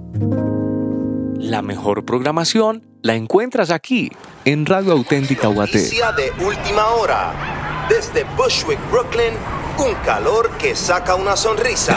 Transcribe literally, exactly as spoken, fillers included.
La mejor programación la encuentras aquí, en Radio Auténtica Guate. Noticia de última hora. Desde Bushwick, Brooklyn, un calor que saca una sonrisa.